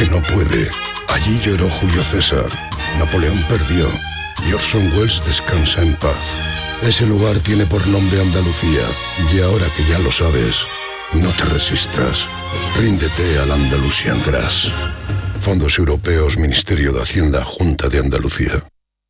que no puede. Allí lloró Julio César. Napoleón perdió. Y Orson Welles descansa en paz. Ese lugar tiene por nombre Andalucía. Y ahora que ya lo sabes, no te resistas. Ríndete al Andalusian Grass. Fondos Europeos, Ministerio de Hacienda, Junta de Andalucía.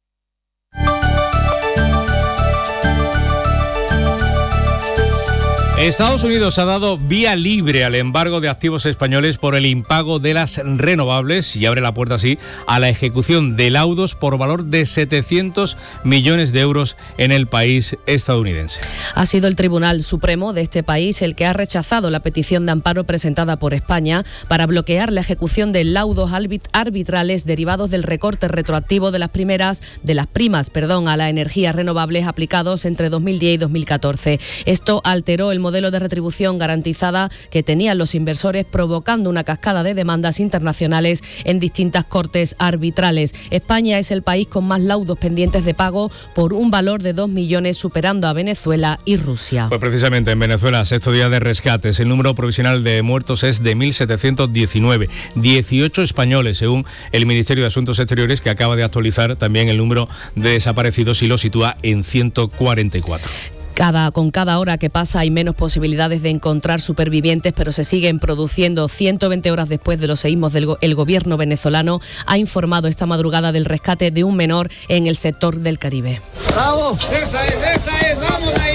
Estados Unidos ha dado vía libre al embargo de activos españoles por el impago de las renovables y abre la puerta así a la ejecución de laudos por valor de 700 millones de euros en el país estadounidense. Ha sido el Tribunal Supremo de este país el que ha rechazado la petición de amparo presentada por España para bloquear la ejecución de laudos arbitrales derivados del recorte retroactivo de las primas a las energías renovables aplicados entre 2010 y 2014. Esto alteró el modelo de retribución garantizada que tenían los inversores, provocando una cascada de demandas internacionales en distintas cortes arbitrales. España es el país con más laudos pendientes de pago por un valor de 2 millones, superando a Venezuela y Rusia. Pues precisamente en Venezuela, sexto día de rescates. El número provisional de muertos es de 1.719. 18 españoles, según el Ministerio de Asuntos Exteriores, que acaba de actualizar también el número de desaparecidos y lo sitúa en 144. Con cada hora que pasa hay menos posibilidades de encontrar supervivientes, pero se siguen produciendo. 120 horas después de los seísmos, el gobierno venezolano ha informado esta madrugada del rescate de un menor en el sector del Caribe. ¡Bravo! ¡Esa es! ¡Vamos de ahí!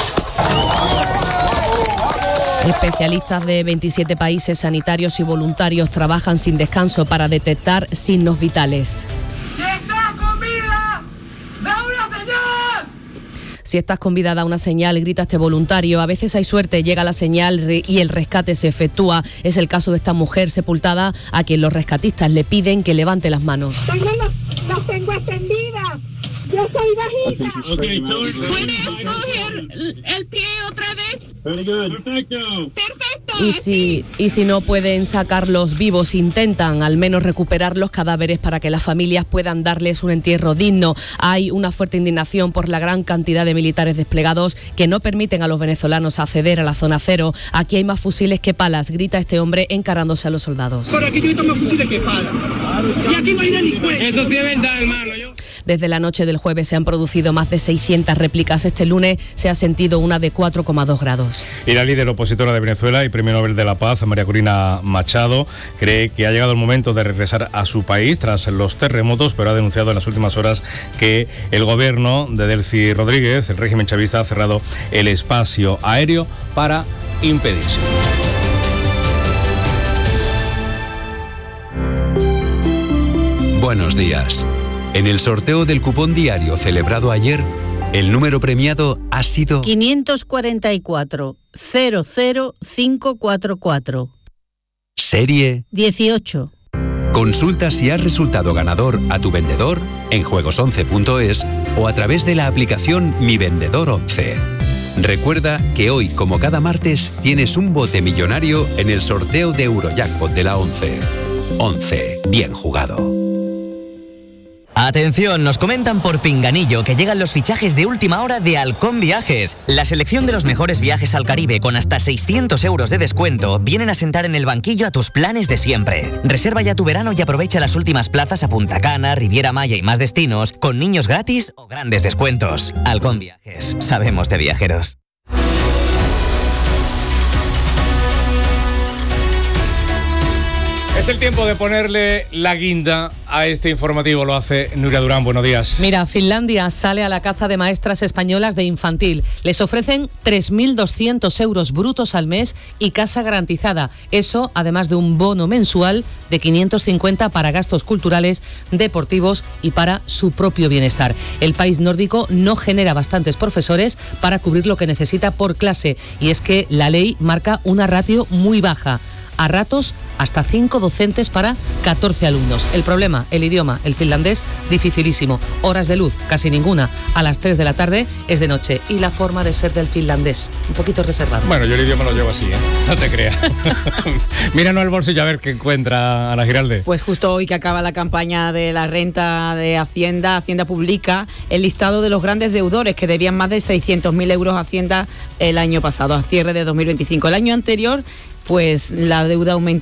Especialistas de 27 países sanitarios y voluntarios trabajan sin descanso para detectar signos vitales. ¡Si estás con vida, da una señal! Si estás con vida, da una señal, grita este voluntario. A veces hay suerte, llega la señal y el rescate se efectúa. Es el caso de esta mujer sepultada a quien los rescatistas le piden que levante las manos. Las tengo extendidas. Yo soy bajita. ¿Puedes coger el pie otra vez? Perfecto. Y si no pueden sacarlos vivos, intentan al menos recuperar los cadáveres para que las familias puedan darles un entierro digno. Hay una fuerte indignación por la gran cantidad de militares desplegados que no permiten a los venezolanos acceder a la zona cero. Aquí hay más fusiles que palas, grita este hombre encarándose a los soldados. Por aquí yo más fusiles que palas. Y aquí no hay delincuentes. Eso sí es verdad, hermano. Desde la noche del jueves se han producido más de 600 réplicas. Este lunes se ha sentido una de 4,2 grados. Y la líder opositora de Venezuela y Premio Nobel de la Paz, María Corina Machado, cree que ha llegado el momento de regresar a su país tras los terremotos, pero ha denunciado en las últimas horas que el gobierno de Delcy Rodríguez, el régimen chavista, ha cerrado el espacio aéreo para impedirse. Buenos días. En el sorteo del cupón diario celebrado ayer, el número premiado ha sido 544 00544. Serie 18. Consulta si has resultado ganador a tu vendedor en juegos11.es o a través de la aplicación Mi Vendedor 11. Recuerda que hoy, como cada martes, tienes un bote millonario en el sorteo de Eurojackpot de la 11. 11. Bien jugado. Atención, nos comentan por Pinganillo que llegan los fichajes de última hora de Halcón Viajes. La selección de los mejores viajes al Caribe con hasta 600 euros de descuento vienen a sentar en el banquillo a tus planes de siempre. Reserva ya tu verano y aprovecha las últimas plazas a Punta Cana, Riviera Maya y más destinos con niños gratis o grandes descuentos. Halcón Viajes, sabemos de viajeros. Es el tiempo de ponerle la guinda a este informativo. Lo hace Nuria Durán. Buenos días. Mira, Finlandia sale a la caza de maestras españolas de infantil. Les ofrecen 3.200 euros brutos al mes y casa garantizada. Eso, además de un bono mensual de 550 para gastos culturales, deportivos y para su propio bienestar. El país nórdico no genera bastantes profesores para cubrir lo que necesita por clase. Y es que la ley marca una ratio muy baja. A ratos, hasta 5 docentes para 14 alumnos. El problema, el idioma, el finlandés, dificilísimo. Horas de luz, casi ninguna. A las 3 de la tarde es de noche. Y la forma de ser del finlandés, un poquito reservado. Bueno, yo el idioma lo llevo así, no te creas. Míranos el bolsillo a ver qué encuentra Ana Giralde. Pues justo hoy que acaba la campaña de la renta de Hacienda publica el listado de los grandes deudores que debían más de 600.000 euros a Hacienda el año pasado, a cierre de 2025. El año anterior, pues la deuda aumentó